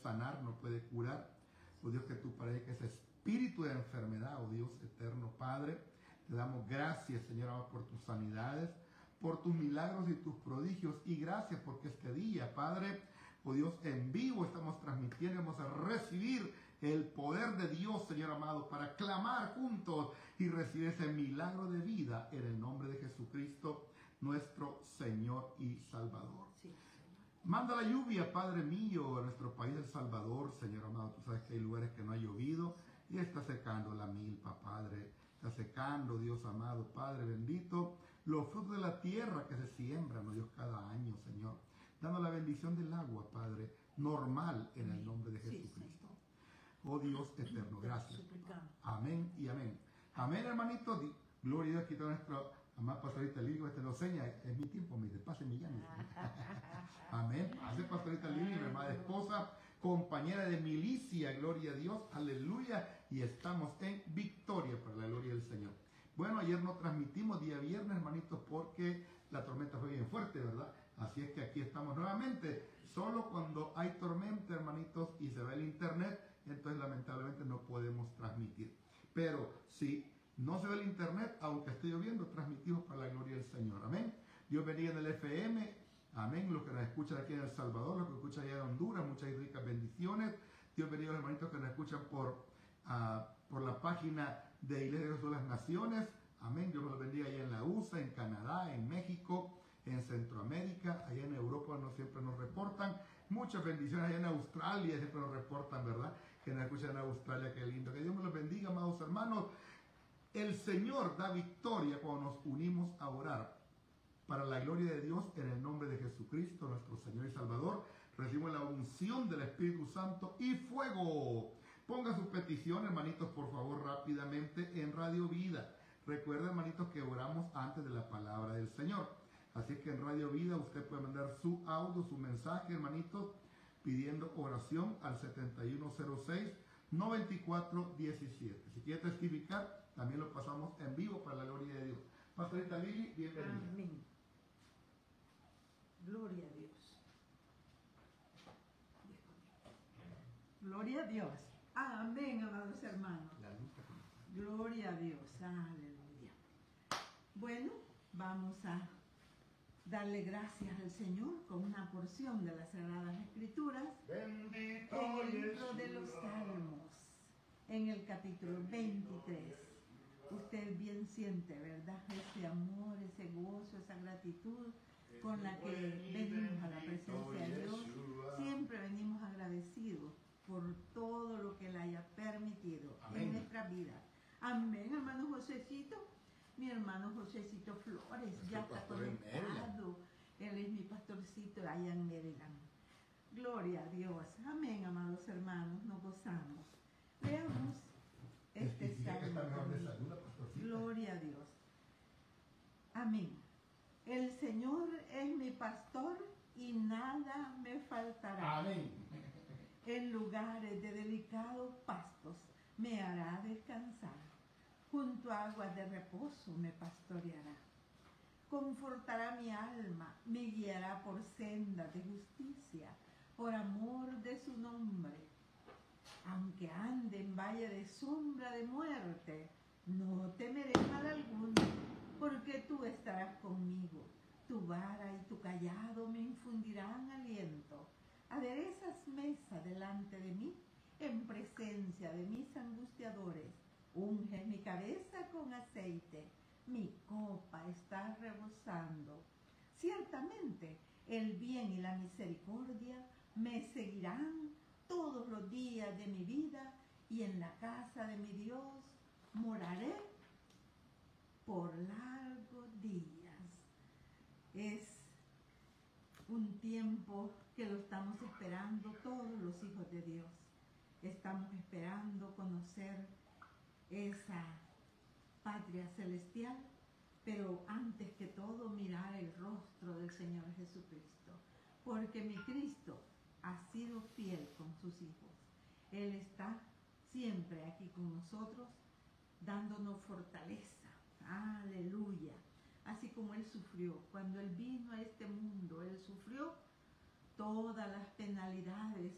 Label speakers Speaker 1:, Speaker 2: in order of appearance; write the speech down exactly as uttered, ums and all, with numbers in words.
Speaker 1: sanar, no puede curar. Oh Dios, que tú pareces que ese espíritu de enfermedad, oh Dios eterno Padre, te damos gracias, Señor amado, por tus sanidades, por tus milagros y tus prodigios, y gracias porque este día, Padre, oh Dios, en vivo estamos transmitiendo, vamos a recibir el poder de Dios, Señor amado, para clamar juntos y recibir ese milagro de vida en el nombre de Jesucristo, nuestro Señor y Salvador. Sí. Manda la lluvia, Padre mío, a nuestro país, El Salvador, Señor amado. Tú sabes que hay lugares que no ha llovido y está secando la milpa, Padre. Está secando, Dios amado, Padre bendito, los frutos de la tierra que se siembran, oh Dios, cada año, Señor. Dando la bendición del agua, Padre, normal en el nombre de Jesucristo. Oh Dios eterno, gracias. Amén y amén. Amén, hermanito. Gloria a Dios, aquí está nuestro amada pastorita Lili, este lo seña, es mi tiempo, me dice, pase mi llave. Amén. Hace pastorita Lili, mi amada esposa, compañera de milicia, gloria a Dios, aleluya, y estamos en victoria para la gloria del Señor. Bueno, ayer no transmitimos día viernes, hermanitos, porque la tormenta fue bien fuerte, ¿verdad? Así es que aquí estamos nuevamente. Solo cuando hay tormenta, hermanitos, y se ve el internet, entonces lamentablemente no podemos transmitir. Pero si no se ve el internet, aunque esté lloviendo, transmitimos para la gloria del Señor. Amén. Dios bendiga en el F M. Amén. Los que nos escuchan aquí en El Salvador, los que escuchan allá en Honduras, muchas y ricas bendiciones. Dios bendiga a los hermanitos que nos escuchan por, uh, por la página de Iglesia de Jesús de las Naciones. Amén. Dios los bendiga allá en la U S A, en Canadá, en México, en Centroamérica, allá en Europa no siempre nos reportan. Muchas bendiciones allá en Australia, siempre nos reportan, ¿verdad? Que nos escuchan en Australia, qué lindo. Que Dios me los bendiga, amados hermanos. El Señor da victoria cuando nos unimos a orar para la gloria de Dios en el nombre de Jesucristo, nuestro Señor y Salvador. Recibimos la unción del Espíritu Santo y fuego. Ponga sus peticiones, hermanitos, por favor, rápidamente en Radio Vida. Recuerden, hermanitos, que oramos antes de la palabra del Señor. Así que en Radio Vida usted puede mandar su audio, su mensaje, hermanitos, pidiendo oración al setenta y uno cero seis, noventa y cuatro diecisiete. Si quiere testificar, también lo pasamos en vivo para la gloria de Dios. Pastorita Lili, bienvenida.
Speaker 2: Amén. Gloria a Dios. Gloria a Dios. Amén, amados hermanos. Gloria a Dios. Aleluya. Bueno, vamos a darle gracias al Señor con una porción de las Sagradas Escrituras.
Speaker 1: Bendito
Speaker 2: en el libro
Speaker 1: Jesús.
Speaker 2: de los Salmos, en el capítulo veintitrés. Usted bien siente, ¿verdad? Ese amor, ese gozo, esa gratitud con la que venimos a la presencia de Dios. Siempre venimos agradecidos por todo lo que Él haya permitido Amén. En nuestra vida. Amén, hermano Josecito. Mi hermano Josecito Flores es ya está conectado. Él es mi pastorcito allá en Maryland. Gloria a Dios. Amén, amados hermanos, nos gozamos. Veamos este salmo. Gloria a Dios. Amén. El Señor es mi pastor y nada me faltará.
Speaker 1: Amén.
Speaker 2: En lugares de delicados pastos me hará descansar. Junto a aguas de reposo me pastoreará. Confortará mi alma, me guiará por sendas de justicia, por amor de su nombre. Aunque ande en valle de sombra de muerte, no temeré mal alguno, porque tú estarás conmigo. Tu vara y tu callado me infundirán aliento. Aderezas mesa delante de mí, en presencia de mis angustiadores. Unge mi cabeza con aceite, mi copa está rebosando. Ciertamente, el bien y la misericordia me seguirán todos los días de mi vida, y en la casa de mi Dios moraré por largos días. Es un tiempo que lo estamos esperando todos los hijos de Dios. Estamos esperando conocer esa patria celestial, pero antes que todo mirar el rostro del Señor Jesucristo, porque mi Cristo ha sido fiel con sus hijos. Él está siempre aquí con nosotros, dándonos fortaleza. Aleluya. Así como Él sufrió. Cuando Él vino a este mundo, Él sufrió todas las penalidades